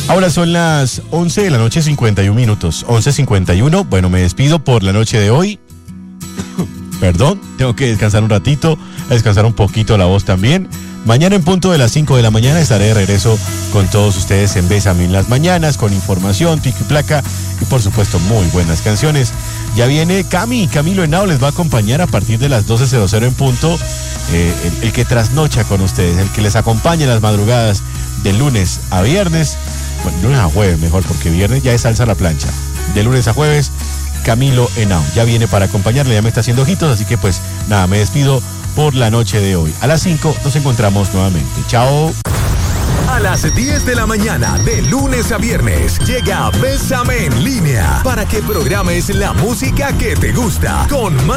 Ahora son las 11 de la noche, 51 minutos. 11:51. Bueno, me despido por la noche de hoy. Perdón, tengo que descansar un ratito, descansar un poquito la voz también. Mañana en punto de las 5 de la mañana estaré de regreso con todos ustedes en Bésame en las mañanas, con información, pico y placa y por supuesto muy buenas canciones. Ya viene Camilo Henao les va a acompañar a partir de las 12:00 en punto, el que trasnocha con ustedes, el que les acompaña en las madrugadas de lunes a viernes, bueno, lunes a jueves mejor, porque viernes ya es salsa a la plancha. De lunes a jueves, Camilo Henao ya viene para acompañarle, ya me está haciendo ojitos, así que pues nada, me despido por la noche de hoy. A las 5 nos encontramos nuevamente. Chao. A las 10 de la mañana, de lunes a viernes, llega Bésame en línea para que programes la música que te gusta con más